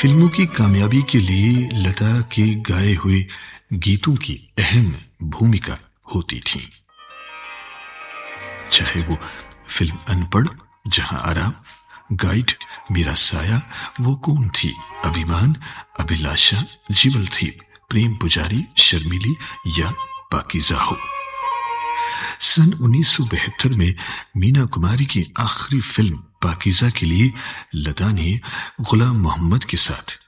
फिल्मों की कामयाबी के लिए लता के गाए हुए गीतों की अहम भूमिका होती थी। चाहे वो फिल्म अनपढ़, जहां आराम, गाइड, मेरा साया, वो कौन थी, अभिमान, अभिलाषा, जीवल थी, प्रेम पुजारी, शर्मिली या पाकीज़ा हो। सन 1972 में मीना कुमारी की आखिरी फिल्म पाकीज़ा के लिए लता ने गुलाम मोहम्मद के साथ